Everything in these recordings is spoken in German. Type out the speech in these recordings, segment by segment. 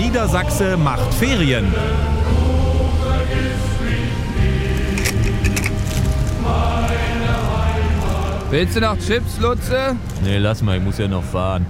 Niedersachse macht Ferien. Willst du noch Chips, Lutze? Nee, lass mal, ich muss ja noch fahren.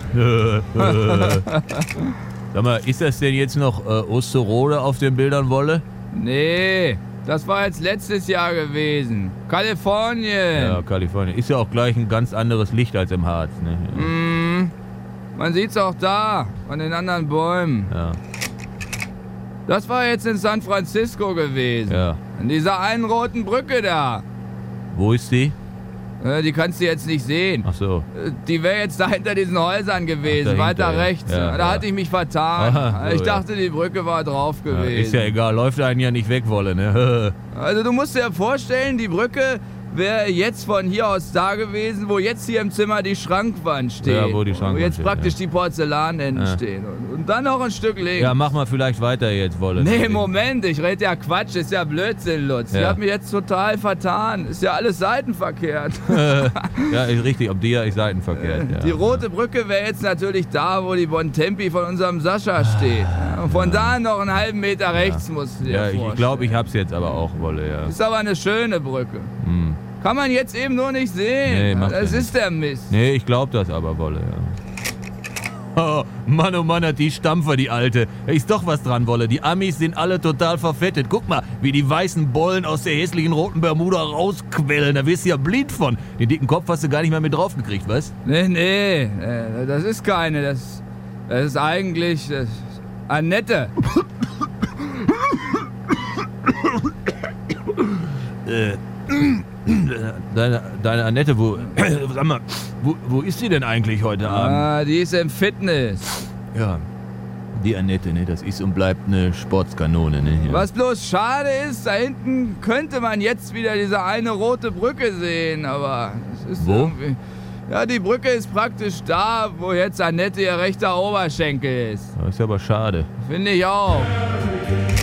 Sag mal, ist das denn jetzt noch Osterode auf den Bildern, Wolle? Nee, das war jetzt letztes Jahr gewesen. Kalifornien. Ja, Kalifornien. Ist ja auch gleich ein ganz anderes Licht als im Harz, ne? Man sieht's auch da, an den anderen Bäumen. Ja. Das war jetzt in San Francisco gewesen. Ja. An dieser einen roten Brücke da. Wo ist die? Die kannst du jetzt nicht sehen. Ach so. Die wäre jetzt da hinter diesen Häusern gewesen, dahinter, weiter ja. rechts. Ja, da hatte ich mich vertan. Aha, so, ich dachte, die Brücke war drauf Ja, gewesen. ist ja egal, läuft einen ja nicht weg, Wolle, ne? Also du musst dir vorstellen, die Brücke wäre jetzt von hier aus da gewesen, wo jetzt hier im Zimmer die Schrankwand steht. Ja, wo die Schrankwand jetzt steht, praktisch ja. die Porzellanenden Ja. stehen. Und dann noch ein Stück links. Ja, mach mal vielleicht weiter jetzt, Wolle. Nee, Moment, ich rede ja Quatsch, ist ja Blödsinn, Lutz. Ja. Ich hab mich jetzt total vertan. Ist ja alles seitenverkehrt. Ja, ist richtig, ob die ja ist seitenverkehrt. Ja. Die rote Brücke wäre jetzt natürlich da, wo die Bontempi von unserem Sascha steht. Und von da noch einen halben Meter rechts musst du dir Ja, vorstellen. ich glaube, ich hab's jetzt aber auch, Wolle, ja. Ist aber eine schöne Brücke. Hm. Kann man jetzt eben nur nicht sehen. Nee, macht das ja ist der Mist. Nee, ich glaub das aber, Wolle, ja. Oh Mann, hat die Stampfer, die Alte. Da ist doch was dran, Wolle. Die Amis sind alle total verfettet. Guck mal, wie die weißen Bollen aus der hässlichen roten Bermuda rausquellen. Da wirst du ja blind von. Den dicken Kopf hast du gar nicht mehr mit draufgekriegt, was? Nee, das ist keine. Das ist eigentlich Annette. Deine Annette, sag mal, wo ist sie denn eigentlich heute Abend? Die ist im Fitness. Ja, die Annette, ne, das ist und bleibt eine Sportskanone, ne? Ja. Was bloß schade ist, da hinten könnte man jetzt wieder diese eine rote Brücke sehen, aber es ist Wo? irgendwie... Ja, die Brücke ist praktisch da, wo jetzt Annette ihr rechter Oberschenkel ist. Das ist aber schade. Finde ich auch.